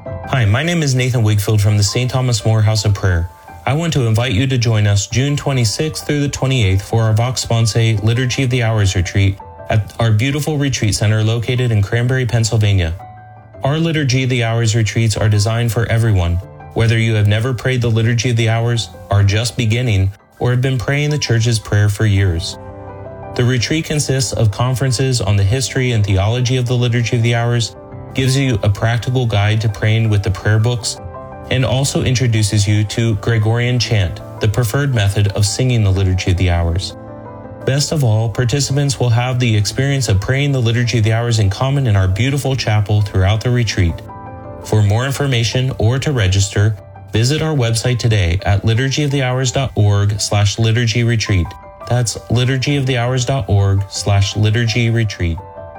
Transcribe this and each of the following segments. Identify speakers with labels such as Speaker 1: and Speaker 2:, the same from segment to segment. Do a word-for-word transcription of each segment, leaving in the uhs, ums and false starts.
Speaker 1: Hi, my name is Nathan Wakefield from the Saint Thomas More House of Prayer. I want to invite you to join us June twenty-sixth through the twenty-eighth for our Vox Sponsae Liturgy of the Hours retreat at our beautiful retreat center located in Cranberry, Pennsylvania. Our Liturgy of the Hours retreats are designed for everyone, whether you have never prayed the Liturgy of the Hours, are just beginning, or have been praying the Church's prayer for years. The retreat consists of conferences on the history and theology of the Liturgy of the Hours, gives you a practical guide to praying with the prayer books, and also introduces you to Gregorian chant, the preferred method of singing the Liturgy of the Hours. Best of all, participants will have the experience of praying the Liturgy of the Hours in common in our beautiful chapel throughout the retreat. For more information or to register, visit our website today at liturgy of the hours dot org slash liturgy retreat. That's liturgy of the hours dot org slash liturgy retreat.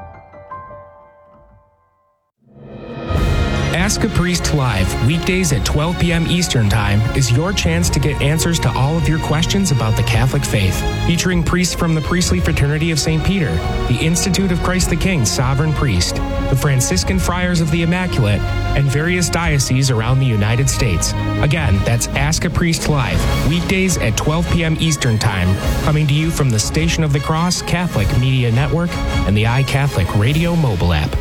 Speaker 2: Ask a Priest Live, weekdays at twelve p.m. Eastern Time, is your chance to get answers to all of your questions about the Catholic faith. Featuring priests from the Priestly Fraternity of Saint Peter, the Institute of Christ the King Sovereign Priest, the Franciscan Friars of the Immaculate, and various dioceses around the United States. Again, that's Ask a Priest Live, weekdays at twelve p.m. Eastern Time, coming to you from the Station of the Cross Catholic Media Network and the iCatholic Radio mobile app.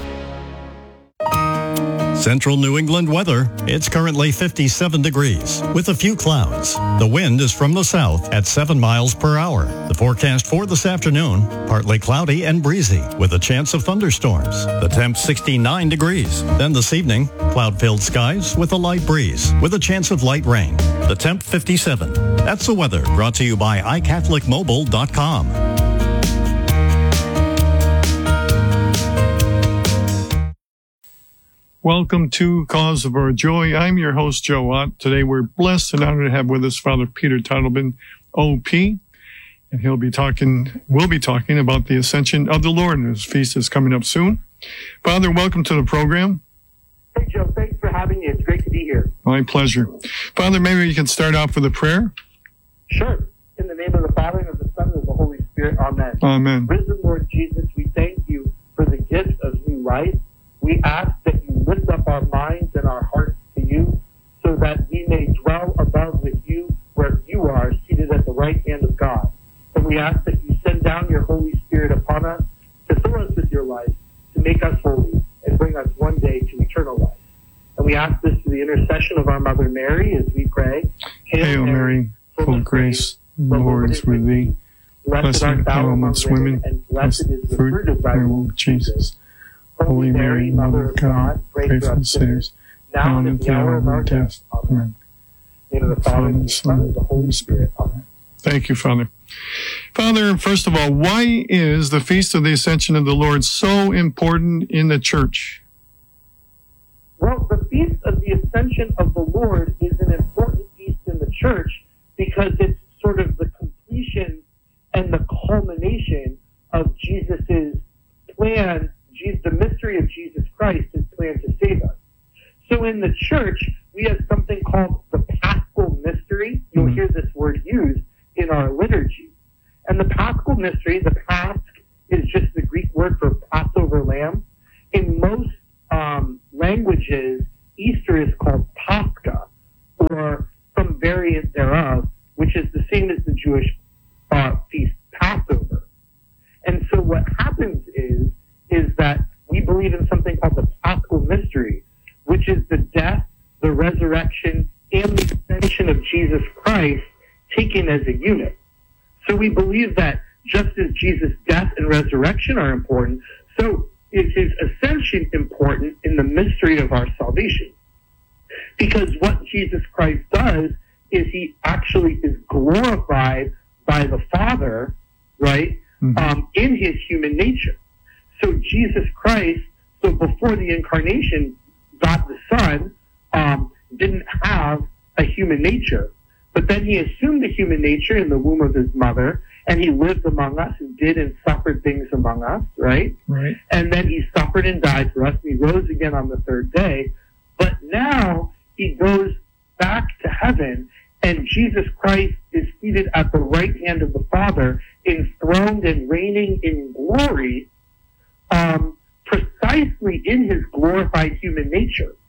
Speaker 3: Central New England weather. It's currently fifty-seven degrees with a few clouds. The wind is from the south at seven miles per hour. The forecast for this afternoon, partly cloudy and breezy with a chance of thunderstorms. The temp sixty-nine degrees. Then this evening, cloud-filled skies with a light breeze with a chance of light rain. The temp fifty-seven. That's the weather brought to you by i catholic mobile dot com.
Speaker 4: Welcome to Cause of Our Joy. I'm your host, Joe Ott. Today we're blessed and honored to have with us Father Peter Teitelbaum, O P, and he'll be talking, we'll be talking about the Ascension of the Lord, and his feast is coming up soon. Father, welcome to the program.
Speaker 5: Hey, Joe, thanks for having me. It's great to be here.
Speaker 4: My pleasure. Father, maybe you can start off with a prayer?
Speaker 5: Sure. In the name of the Father, and of the Son, and of the Holy Spirit, amen.
Speaker 4: Amen.
Speaker 5: Risen Lord Jesus, we thank you for the gift of new life. We ask that you lift up our minds and our hearts to you so that we may dwell above with you where you are, seated at the right hand of God. And we ask that you send down your Holy Spirit upon us to fill us with your life, to make us holy, and bring us one day to eternal life. And we ask this through the intercession of our Mother Mary as we pray.
Speaker 4: Hail, Hail Mary, full of grace, the Lord is with thee. Blessed art thou amongst women, and blessed is the fruit of thy womb, Jesus. Holy Mary, Mother of God, pray for us sinners, now and at the hour of our death. Amen.
Speaker 5: In the name of the Father, and the Son, and the Holy Spirit. Amen.
Speaker 4: Thank you, Father. Father, first of all, why is the Feast of the Ascension of the Lord so important in the Church?
Speaker 5: Well, the Feast of the Ascension of the Lord is an important feast in the Church because it's sort of the completion and the culmination of Jesus' plan, the mystery of Jesus Christ, his plan to save us. So in the Church, we have something called the Paschal Mystery. You'll hear this word used in our liturgy. And the Paschal Mystery, the Pasch, is just the Greek word for Passover lamb. In most um, languages, Easter is called Pascha, or some variant thereof, which is the same as the Jewish uh, feast Passover. And so what happens is, is that we believe in something called the Paschal Mystery, which is the death, the resurrection, and the ascension of Jesus Christ taken as a unit. So we believe that just as Jesus' death and resurrection are important, so is his ascension important in the mystery of our salvation. Because what Jesus Christ does is he actually is glorified by the Father, right, mm-hmm. um, in his human nature. So Jesus Christ, so before the incarnation, God the Son um, didn't have a human nature. But then he assumed a human nature in the womb of his mother, and he lived among us and did and suffered things among us, right?
Speaker 4: Right.
Speaker 5: And then he suffered and died for us, and he rose again on the third day. But now he goes back to heaven, and Jesus Christ is seated at the right hand of the Father, enthroned and reigning in glory, um, precisely in his glorified human nature.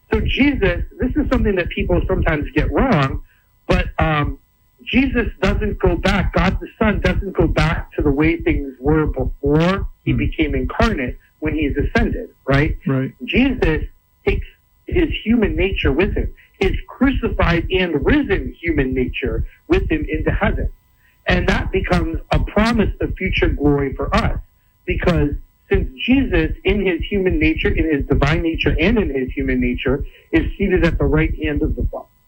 Speaker 5: So Jesus, this is something that people sometimes get wrong, but um, Jesus doesn't go back. God the Son doesn't go back to the way things were before he mm. became incarnate when he's ascended, right?
Speaker 4: Right.
Speaker 5: Jesus takes his human nature with him, his crucified and risen human nature with him into heaven. And that becomes a promise of future glory for us, because since Jesus, in his human nature, in his divine nature, and in his human nature, is seated at the right hand of the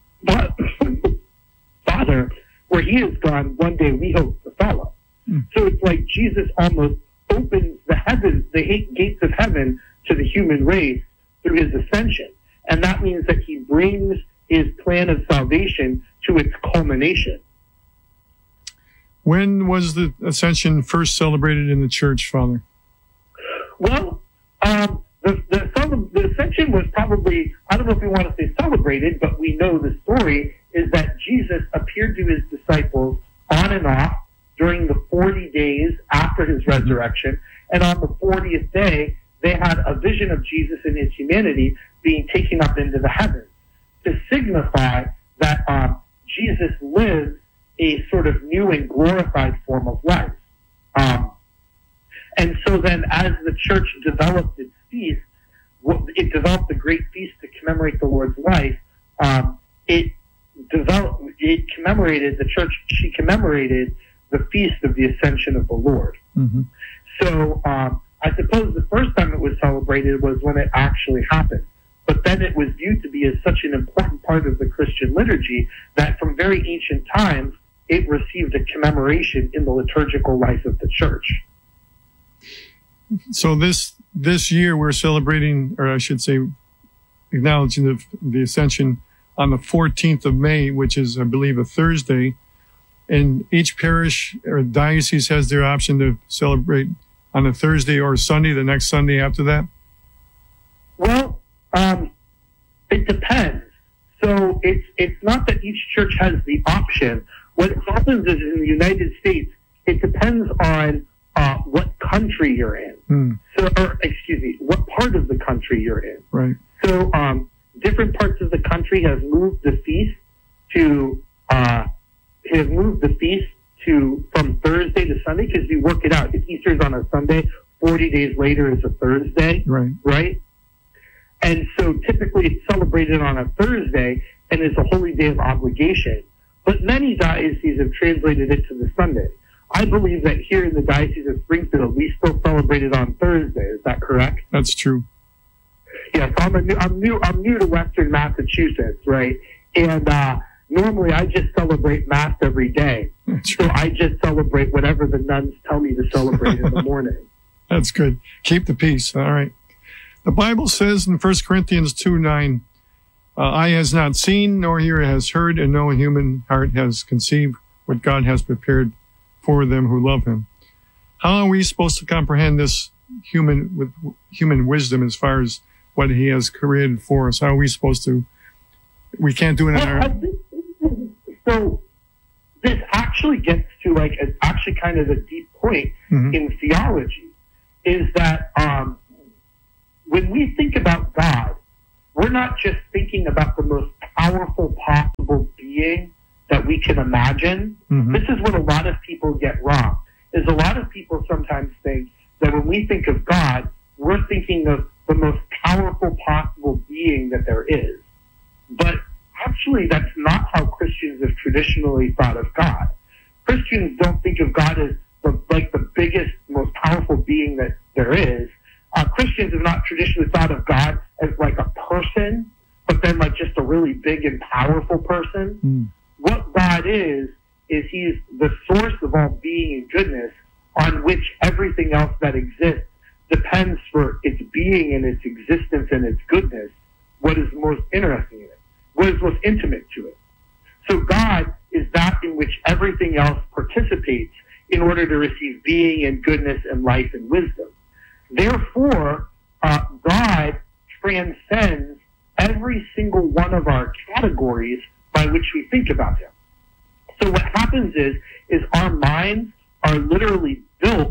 Speaker 5: Father, where he has gone, one day we hope to follow. Mm. So it's like Jesus almost opens the heavens, the eight gates of heaven, to the human race through his ascension. And that means that he brings his plan of salvation to its culmination.
Speaker 4: When was the ascension first celebrated in the church, Father?
Speaker 5: Well, um, the, the, the ascension was probably, I don't know if we want to say celebrated, but we know the story is that Jesus appeared to his disciples on and off during the forty days after his resurrection. And on the fortieth day, they had a vision of Jesus in his humanity being taken up into the heavens to signify that um, Jesus lives a sort of new and glorified form of life. Um, and so then as the church developed its feast, it developed the great feast to commemorate the Lord's life. Um, it developed, it commemorated, the church, she commemorated the feast of the ascension of the Lord. Mm-hmm. So um, I suppose the first time it was celebrated was when it actually happened. But then it was viewed to be as such an important part of the Christian liturgy that from very ancient times, it received a commemoration in the liturgical life of the church.
Speaker 4: So this this year we're celebrating, or I should say, acknowledging the, the Ascension on the fourteenth of May, which is, I believe, a Thursday. And each parish or diocese has their option to celebrate on a Thursday or Sunday, the next Sunday after that?
Speaker 5: Well, um, it depends. So it's it's not that each church has the option. What happens is in the United States, it depends on uh, what country you're in. Hmm. So, or excuse me, what part of the country you're in.
Speaker 4: Right.
Speaker 5: So um, different parts of the country have moved the feast to uh, have moved the feast to from Thursday to Sunday because we work it out. If Easter's on a Sunday, forty days later is a Thursday.
Speaker 4: Right.
Speaker 5: Right. And so typically it's celebrated on a Thursday and it's a holy day of obligation. But many dioceses have translated it to the Sunday. I believe that here in the Diocese of Springfield, we still celebrate it on Thursday. Is that correct?
Speaker 4: That's true.
Speaker 5: Yes, I'm, a new, I'm new. I'm new to Western Massachusetts, right? And uh, normally I just celebrate Mass every day.
Speaker 4: That's
Speaker 5: so
Speaker 4: right.
Speaker 5: I just celebrate whatever the nuns tell me to celebrate in the morning.
Speaker 4: That's good. Keep the peace. All right. The Bible says in First Corinthians two nine, uh, eye has not seen, nor ear has heard, and no human heart has conceived what God has prepared for them who love him. How are we supposed to comprehend this human with human wisdom as far as what he has created for us? How are we supposed to? We can't do it in our.
Speaker 5: So this actually gets to like a, actually kind of a deep point mm-hmm. in theology, is that um, when we think about God, we're not just thinking about the most powerful possible being that we can imagine. Mm-hmm. This is what a lot of people get wrong, is a lot of people sometimes think that when we think of God, we're thinking of the most powerful possible being that there is. But actually, that's not how Christians have traditionally thought of God. Christians don't think of God as the, like the biggest, most powerful being that there is. Uh, Christians have not traditionally thought of God as like a person, but then like just a really big and powerful person. Mm. What God is, is he's the source of all being and goodness on which everything else that exists depends for its being and its existence and its goodness, what is most interesting in it, what is most intimate to it. So God is that in which everything else participates in order to receive being and goodness and life and wisdom. Therefore, uh, God transcends every single one of our categories by which we think about him. So what happens is, is our minds are literally built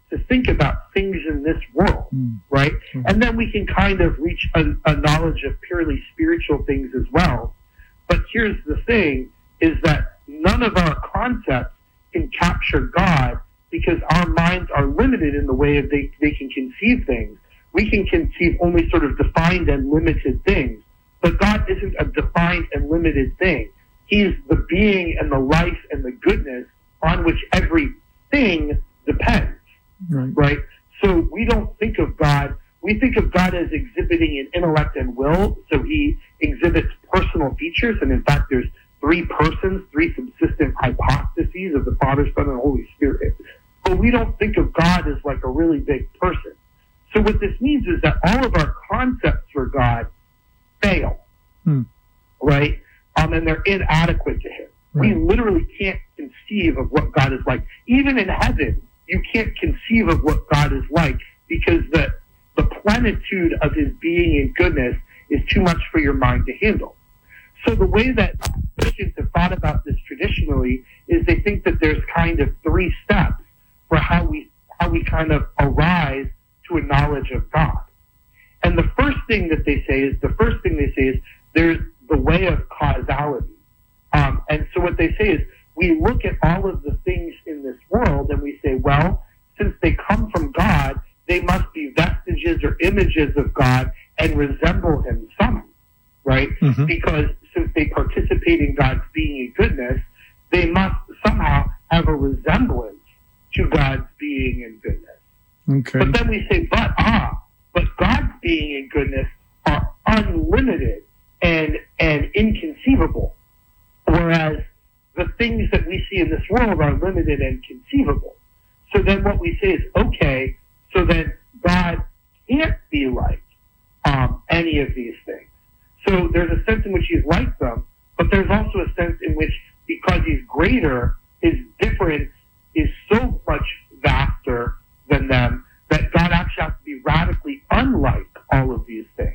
Speaker 5: to think about things in this world, mm. right? Mm. And then we can kind of reach a, a knowledge of purely spiritual things as well. But here's the thing, is that none of our concepts can capture God because our minds are limited in the way that they, they can conceive things. We can conceive only sort of defined and limited things. But God isn't a defined and limited thing. He's the being and the life and the goodness on which everything depends, right. right? So we don't think of God, we think of God as exhibiting an intellect and will, so he exhibits personal features, and in fact there's three persons, three subsistent hypostases of the Father, Son, and Holy Spirit. But we don't think of God as like a really big person. So what this means is that all of our concepts for God fail, hmm. right? Um, and they're inadequate to him. Right. We literally can't conceive of what God is like. Even in heaven, you can't conceive of what God is like because the, the plenitude of his being and goodness is too much for your mind to handle. So the way that Christians have thought about this traditionally is they think that there's kind of three steps for how we, how we kind of arise to a knowledge of God. And the first thing that they say is, the first thing they say is, there's the way of causality. Um, and so what they say is, we look at all of the things in this world and we say, well, since they come from God, they must be vestiges or images of God and resemble him somehow, right? Mm-hmm. Because since they participate in God's being and goodness, they must somehow have a resemblance to God's being and goodness.
Speaker 4: Okay.
Speaker 5: But then we say, but ah, but God's being and goodness are unlimited and and inconceivable, whereas the things that we see in this world are limited and conceivable. So then what we say is, okay, so then God can't be like um, any of these things. So there's a sense in which he's like them, but there's also a sense in which, because he's greater, his difference is so much vaster than them that God actually has to be radically unlike all of these things.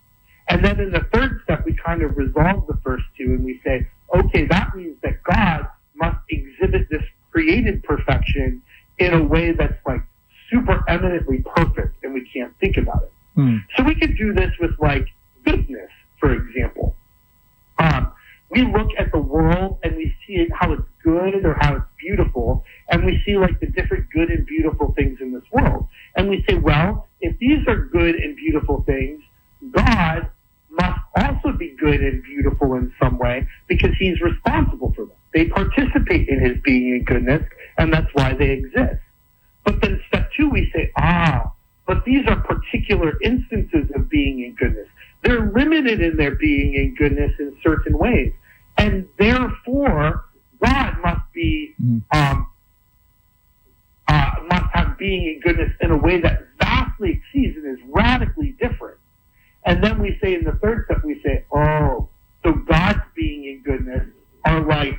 Speaker 5: And then in the third step, we kind of resolve the first two and we say, okay, that means that God must exhibit this created perfection in a way that's like super eminently perfect and we can't think about it. Hmm. So we could do this with like goodness, for example. Um, we look at the world and we see it, how it's good or how it's beautiful, and we see like the different good and beautiful things in this world. And we say, well, if these are good and beautiful things, God must also be good and beautiful in some way because he's responsible for them. They participate in his being and goodness, and that's why they exist. But then step two, we say, ah, but these are particular instances of being and goodness. They're limited in their being and goodness in certain ways. And therefore, God must be, um, uh, must have being and goodness in a way that vastly exceeds and is radically different. And then we say in the third step, we say, oh, so God's being and goodness are like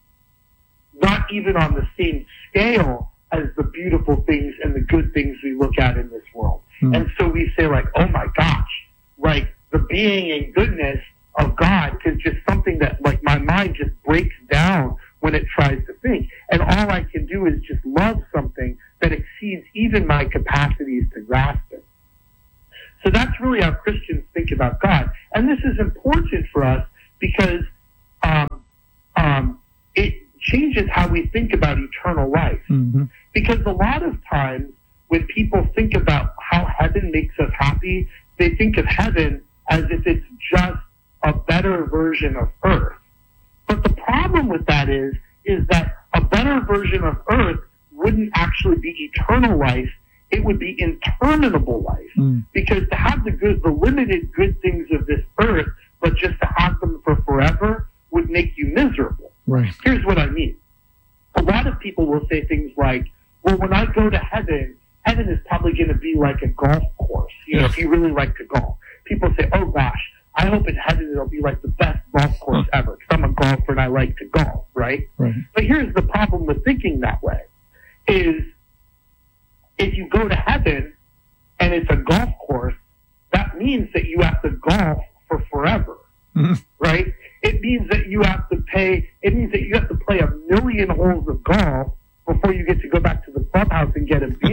Speaker 5: not even on the same scale as the beautiful things and the good things we look at in this world. Mm. And so we say like, oh my gosh, like the being and goodness of God is just something that like my mind just breaks down when it tries to think. And all I can do is just love something that exceeds even my capacities to grasp it. So that's really how Christians think about God. And this is important for us because um, um, it changes how we think about eternal life. Mm-hmm. Because a lot of times when people think about how heaven makes us happy, they think of heaven as if it's just a better version of earth. But the problem with that is, is that a better version of earth wouldn't actually be eternal life. It would be interminable life. Mm. Because to have the good, the limited good things of this earth, but just to have them for forever would make you miserable.
Speaker 4: Right.
Speaker 5: Here's what I mean. A lot of people will say things like, well, when I go to heaven, heaven is probably going to be like a golf course. You know, if you really like to golf. People say, oh gosh, I hope in heaven it'll be like the best golf course ever. Because I'm a golfer and I like to golf, right?
Speaker 4: Right.
Speaker 5: But here's the problem with thinking that way, is if you go to heaven and it's a golf course, that means that you have to golf for forever, mm-hmm. right? It means that you have to pay, it means that you have to play a million holes of golf before you get to go back to the clubhouse and get a beer.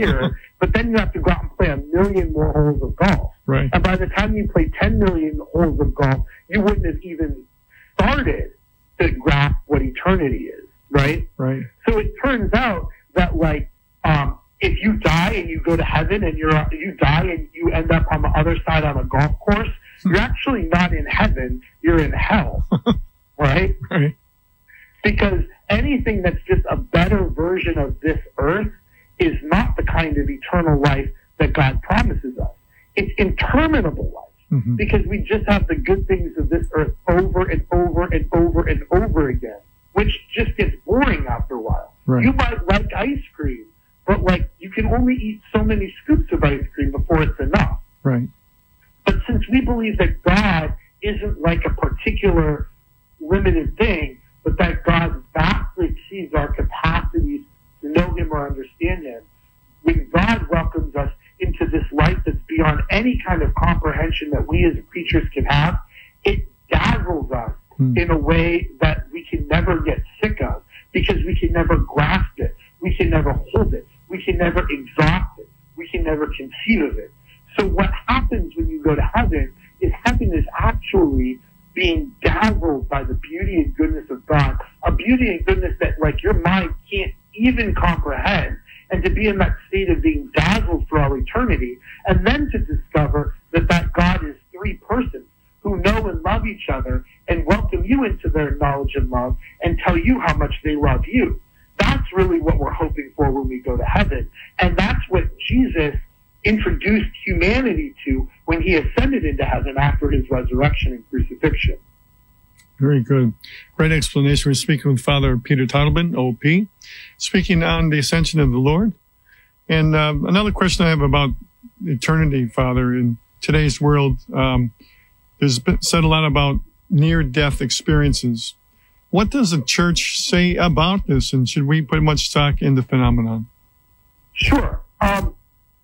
Speaker 5: year, but then you have to go out and play a million more holes of golf.
Speaker 4: Right.
Speaker 5: And by the time you play ten million holes of golf, you wouldn't have even started to grasp what eternity is, right?
Speaker 4: Right.
Speaker 5: So it turns out that, like, um, if you die and you go to heaven and you're you die and you end up on the other side on a golf course, you're actually not in heaven, you're in hell, right?
Speaker 4: Right.
Speaker 5: Because anything that's just a better version of this earth is not the kind of eternal life that God promises us. It's interminable life. Mm-hmm. Because we just have the good things of this earth over and over and over and over again, which just gets boring after a while.
Speaker 4: Right.
Speaker 5: You might like ice cream, but like you can only eat so many scoops of ice cream before it's enough.
Speaker 4: Right.
Speaker 5: But since we believe that God isn't like a particular limited thing, but that God vastly exceeds our capacities to know Him or understand Him, when God welcomes us into this life that's beyond any kind of comprehension that we as creatures can have, it dazzles us hmm. in a way that we can never get sick of, because we can never grasp it, we can never hold it, we can never exhaust it, we can never conceive of it. So what happens when you go to heaven is heaven is actually being dazzled by the beauty and goodness of God, a beauty and goodness that like your mind can't even comprehend. And to be in that state of being dazzled for all eternity, and then to discover that that God is three persons who know and love each other and welcome you into their knowledge and love and tell you how much they love you. That's really what we're hoping for when we go to heaven. And that's what Jesus introduced humanity to when He ascended into heaven after His resurrection and crucifixion.
Speaker 4: Very good. Great explanation. We're speaking with Father Peter Teitelbaum, O P, speaking on the ascension of the Lord. And um, another question I have about eternity, Father, in today's world, um, there's been said a lot about near-death experiences. What does the church say about this, and should we put much stock in the phenomenon?
Speaker 5: Sure. Um,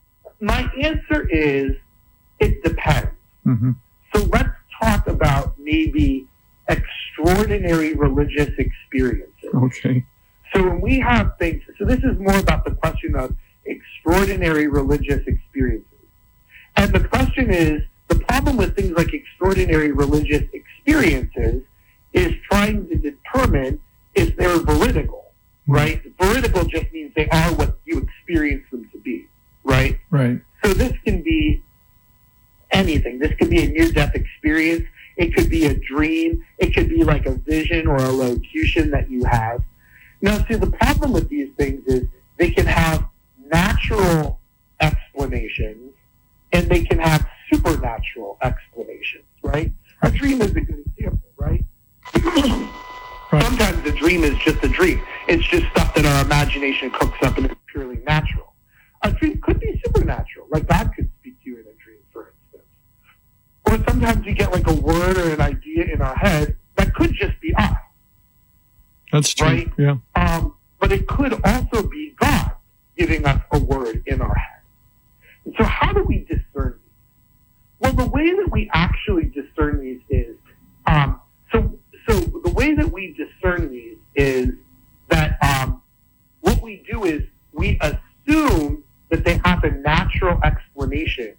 Speaker 5: my answer is it depends. Mm-hmm. So let's talk about maybe extraordinary religious experiences.
Speaker 4: Okay.
Speaker 5: So when we have things, so this is more about the question of extraordinary religious experiences. And the question is, the problem with things like extraordinary religious experiences is trying to determine if they're veridical, right? Veridical just means they are what you experience them to be, right?
Speaker 4: Right.
Speaker 5: So this can be anything. This could be a near-death experience. It could be a dream. It could be like a vision or a locution that you have. Now, see, the problem with these things is they can have natural explanations and they can have supernatural explanations, right? A dream is a good example, right? Right. Sometimes a dream is just a dream. It's just stuff that our imagination cooks up and it's purely natural. A dream could be supernatural, like God could speak to you in a dream, for instance. Or sometimes you get like a word or an idea in our head that could just be us.
Speaker 4: That's true,
Speaker 5: right?
Speaker 4: Yeah.
Speaker 5: Um, but it could also be God giving us a word in our head. And so how do we discern these? Well, the way that we actually discern these is, um, so so the way that we discern these is that um, what we do is we assume that they have a natural explanation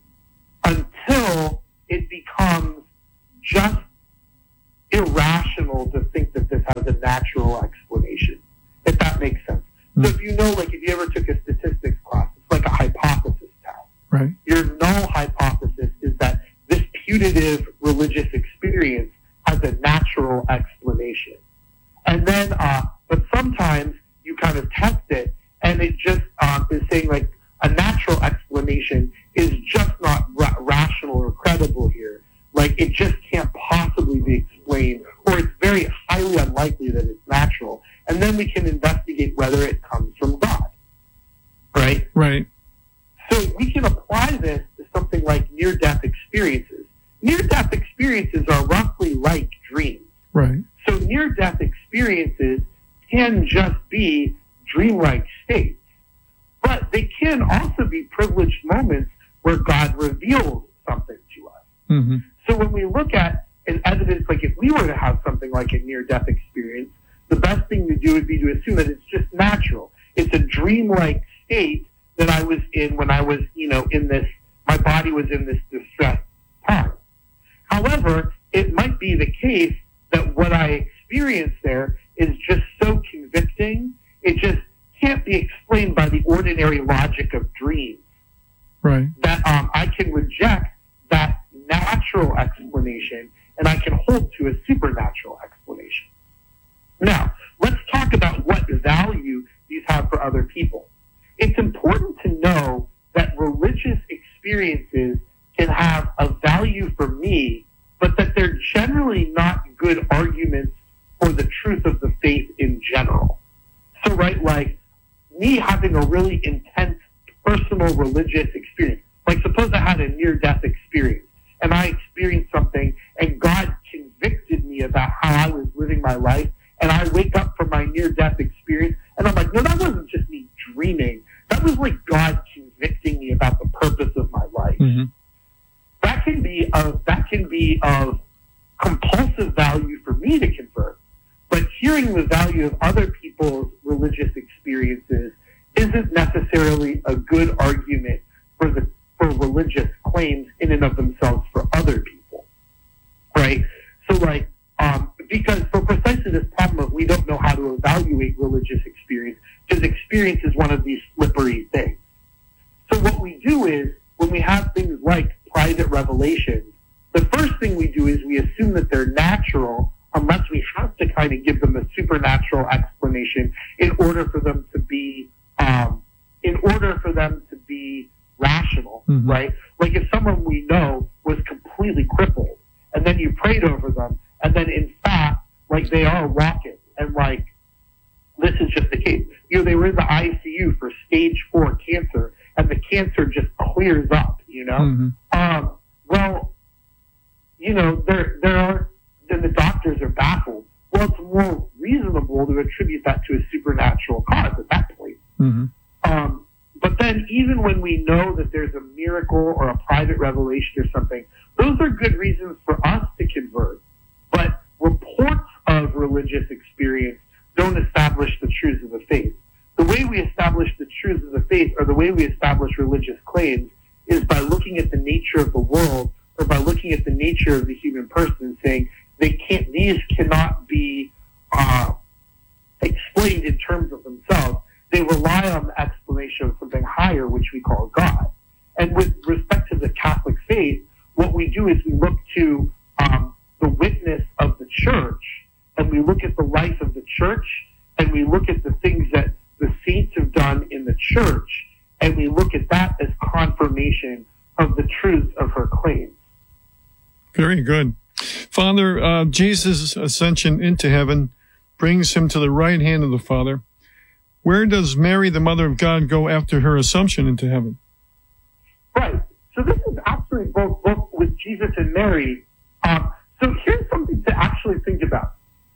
Speaker 5: until it becomes just irrational to think that this has a natural explanation, if that makes sense. Mm-hmm. So if you know, like if you ever took a statistics class, it's like a hypothesis test.
Speaker 4: Right.
Speaker 5: Your null hypothesis is that this putative religious experience has a natural explanation. And then, uh, but sometimes you kind of test it and it just um, is saying like a natural explanation is just not ra- rational or credible here. Like it just can't possibly be explained, or it's very highly unlikely that it's natural. And then we can investigate whether it comes from God. Right?
Speaker 4: Right.
Speaker 5: So we can apply this to something like near-death experiences. Near-death experiences are roughly like dreams.
Speaker 4: Right.
Speaker 5: So near-death experiences can just be dreamlike states. But they can also be privileged moments where God reveals something to us. Mm-hmm. So when we look at an evidence, like if we were to have something like a near-death experience, the best thing to do would be to assume that it's just natural. It's a dreamlike state that I was in when I was, you know, in this, my body was in this distressed time. However, it might be the case that what I experienced there is just so convicting, it just can't be explained by the ordinary logic of dreams.
Speaker 4: Right.
Speaker 5: That um, I can reject that natural explanation and I can hold to a supernatural explanation. Now, let's talk about what value these have for other people. It's important to know that religious experiences can have a value for me, but that they're generally not good arguments for the truth of the faith in general. So, right, like me having a really intense personal religious experience, like suppose I had a near-death experience and I experienced something and God convicted me about how I was living my life, and I wake up from my near-death experience and I'm like, no, that wasn't just me dreaming. That was like God convicting me about the purpose of my life.
Speaker 4: Mm-hmm.
Speaker 5: That can be of that can be of compulsive value for me to convert. But hearing the value of other people's religious experiences isn't necessarily a good argument for the for religious claims in and of themselves for other people, right? So, like, um, because for precisely this problem of we don't know how to evaluate religious experience, because experience is one of these slippery things. So what we do is, when we have things like private revelations, the first thing we do is we assume that they're natural, unless we have to kind of give them a supernatural explanation in order for them to be, um, in order for them to be rational, mm-hmm. right? Like if someone we know was completely crippled, and then you prayed over them, and then in fact, like they are walking, and like this is just the case. You know, they were in the I C U for stage four cancer, and the cancer just clears up. You know, mm-hmm. um, well, you know, there there are. Then the doctors are baffled. Well, it's more reasonable to attribute that to a supernatural cause at that point.
Speaker 4: Mm-hmm.
Speaker 5: Um, but then even when we know that there's a miracle or a private revelation or something, those are good reasons for us to convert. But reports of religious experience don't establish the truths of the faith. The way we establish the truths of the faith, or the way we establish religious claims, is by looking at the nature of the world, or by looking at the nature of the human person and saying, They can't. These cannot be uh, explained in terms of themselves. They rely on the explanation of something higher, which we call God. And with respect to the Catholic faith, what we do is we look to um, the witness of the church, and we look at the life of the church, and we look at the things that the saints have done in the church, and we look at that as confirmation of the truth of her claims.
Speaker 4: Very good. Father, uh, Jesus' ascension into heaven brings him to the right hand of the Father. Where does Mary, the Mother of God, go after her assumption into heaven?
Speaker 5: Right. So this is actually both, both with Jesus and Mary. Um, so here's something to actually think about.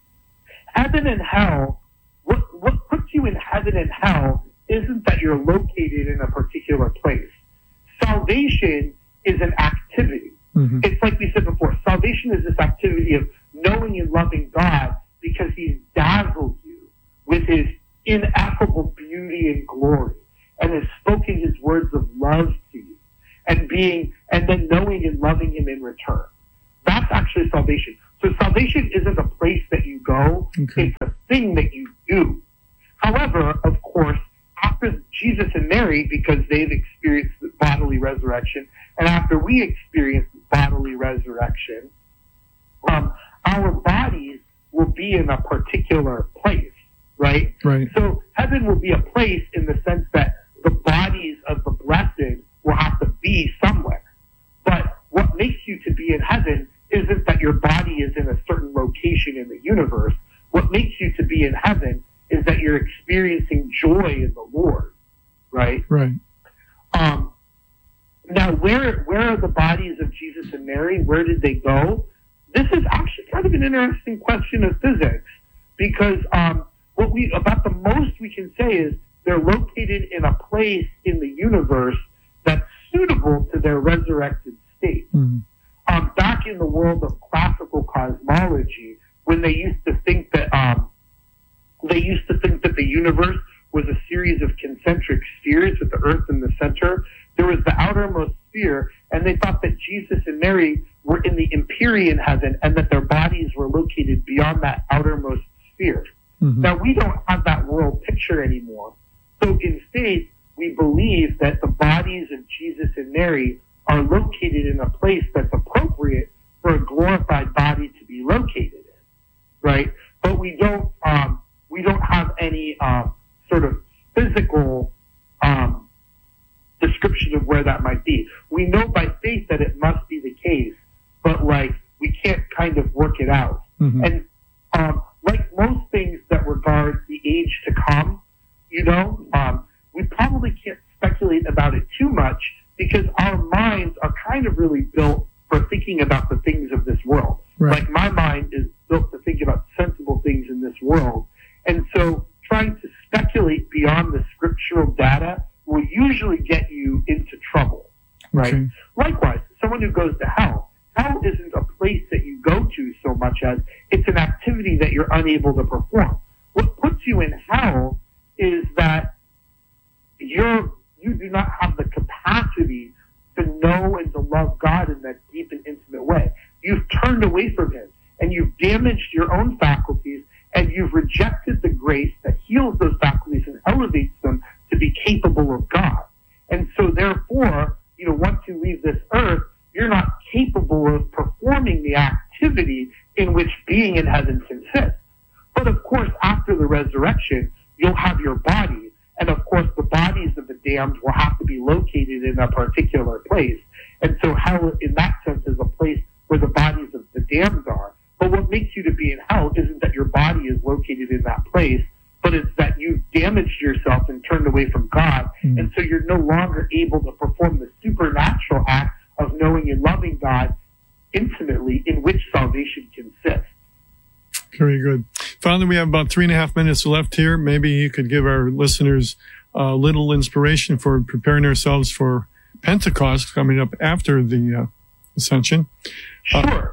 Speaker 5: Heaven and hell, what, what puts you in heaven and hell isn't that you're located in a particular place. Salvation is an activity.
Speaker 4: Mm-hmm.
Speaker 5: It's like we said before, salvation is this activity of knowing and loving God because he's dazzled you with his ineffable beauty and glory, and has spoken his words of love to you, and being, and then knowing and loving him in return. That's actually salvation. So salvation isn't a place that you go,
Speaker 4: okay.
Speaker 5: It's a thing that you do. However, of course, after Jesus and Mary, because they've experienced the bodily resurrection, and after we experience bodily resurrection, um, our bodies will be in a particular place, right?
Speaker 4: Right.
Speaker 5: So heaven will be a place in the sense that the bodies of the blessed will have to be somewhere. But what makes you to be in heaven isn't that your body is in a certain location in the universe. What makes you to be in heaven is that you're experiencing joy in the Lord, right?
Speaker 4: Right.
Speaker 5: Um, now, where where are the bodies of Jesus and Mary? Where did they go? This is actually kind of an interesting question of physics, because um, what we about the most we can say is they're located in a place in the universe that's suitable to their resurrected state.
Speaker 4: Mm-hmm.
Speaker 5: Um, back in the world of classical cosmology, when they used to think that um, they used to think that the universe was a series of concentric spheres with the earth in the center. There was the outermost sphere, and they thought that Jesus and Mary were in the empyrean heaven and that their bodies were located beyond that outermost sphere. Mm-hmm. Now, we don't have that world picture anymore. So in faith, we believe that the bodies of Jesus and Mary are located in a place that's appropriate for a glorified body to be located in, right? But we don't, um, we don't have any um, sort of physical um, description of where that might be. We know by faith that it must be the case, but like we can't kind of work it out. Mm-hmm. And um, like most things that regard the age to come, you know, um, we probably can't speculate about it too much because our minds are kind of really built for thinking about the things of this world. Right. Like my mind is built to think about sensible things in this world. And so trying to speculate beyond the scriptural data will usually get you into trouble, right? Okay. Likewise, someone who goes to hell, hell isn't a place that you go to so much as it's an activity that you're unable to perform. What puts you in hell is that you're, you do not have the capacity to know and to love God in that deep and intimate way. You've turned away from Him, and you've damaged your own faculties, and you've rejected the grace that heals those faculties and elevates them to be capable of God. And so therefore, you know, once you leave this earth, you're not capable of performing the activity in which being in heaven consists. But of course, after the resurrection, you'll have your body. And of course, the bodies of the damned will have to be located in a particular place. And so hell, in that sense, is a place where the bodies of the damned are. But what makes you to be in hell isn't that your body is located in that place, but it's that you've damaged yourself and turned away from God. Mm. And so you're no longer able to perform the supernatural act of knowing and loving God intimately, in which salvation consists.
Speaker 4: Very good. Father, we have about three and a half minutes left here. Maybe you could give our listeners a little inspiration for preparing ourselves for Pentecost coming up after the uh, Ascension.
Speaker 5: Sure. Uh,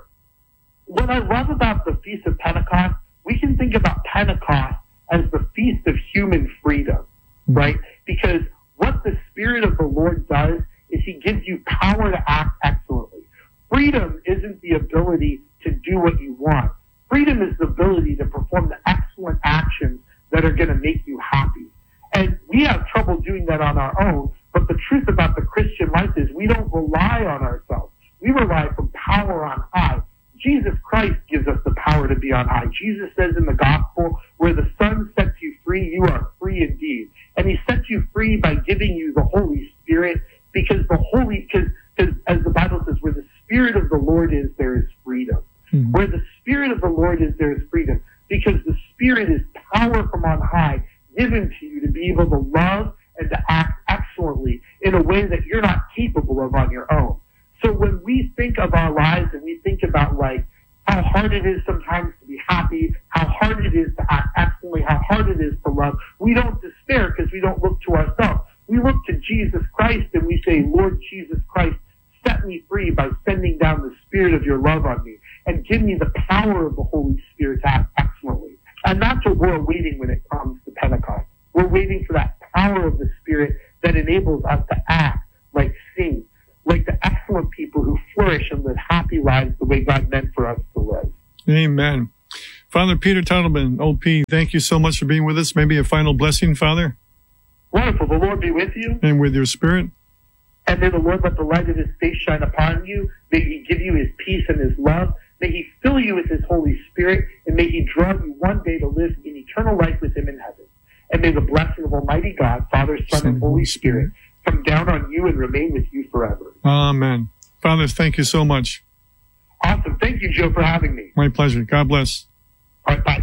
Speaker 5: what I love about the Feast of Pentecost, we can think about Pentecost as the feast of human freedom, right? Because what the Spirit of the Lord does is He gives you power to act excellently. Freedom isn't the ability to do what you want. Freedom is the ability to perform the excellent actions that are going to make you happy. And we have trouble doing that on our own, but the truth about the Christian life is we don't rely on ourselves. We rely from power on high. Jesus Christ gives us the power to be on high. Jesus says in the gospel, where the Son sets you free, you are free indeed. And He sets you free by giving you the Holy Spirit, because the Holy, because as the Bible says, where the Spirit of the Lord is, there is freedom. Mm-hmm. Where the Spirit of the Lord is, there is freedom. Because the Spirit is power from on high, given to you to be able to love and to act excellently in a way that you're not capable of on your own. So when we think of our lives and we think about like how hard it is sometimes to be happy, how hard it is to act excellently, how hard it is to love, we don't despair because we don't look to ourselves. We look to Jesus Christ and we say, Lord Jesus Christ, set me free by sending down the Spirit of your love on me and give me the power of the Holy Spirit to act excellently. And that's what we're awaiting when it comes to Pentecost. We're waiting for that power of the Spirit that enables us to act like saints, like the excellent people who flourish and live happy lives the way God meant for us to live.
Speaker 4: Amen. Father Peter Teitelbaum, O P, thank you so much for being with us. Maybe a final blessing, Father?
Speaker 5: Wonderful. The Lord be with you.
Speaker 4: And with your spirit.
Speaker 5: And may the Lord let the light of His face shine upon you. May He give you His peace and His love. May He fill you with His Holy Spirit. And may He draw you one day to live in eternal life with Him in heaven. And may the blessing of Almighty God, Father, Son, and Holy Spirit come down on you and remain with you forever.
Speaker 4: Amen. Father, thank you so much.
Speaker 5: Awesome. Thank you, Joe, for having me.
Speaker 4: My pleasure. God bless.
Speaker 5: All right, bye.